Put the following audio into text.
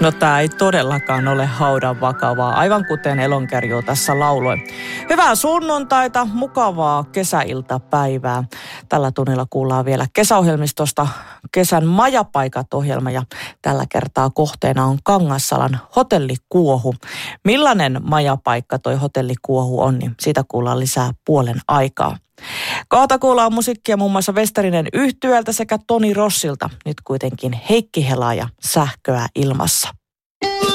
No tää ei todellakaan ole haudan vakavaa, aivan kuten Elonkärjo tässä lauloi. Hyvää sunnuntaita, mukavaa kesäiltapäivää. Tällä tunnilla kuullaan vielä kesäohjelmistosta Kesän majapaikat-ohjelma ja tällä kertaa kohteena on Kangassalan Hotelli Kuohu. Millainen majapaikka toi Hotelli Kuohu on, niin siitä kuullaan lisää puolen aikaa. Kohta kuullaan musiikkia muun muassa Westerinen Yhtyöltä sekä Toni Rossilta. Nyt kuitenkin Heikki Helaa ja Sähköä ilmassa.